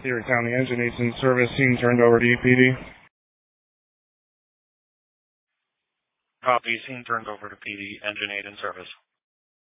Erie County Engine 8's in service. Scene turned over to EPD. Copy. Scene turned over to PD. Engine 8 in service.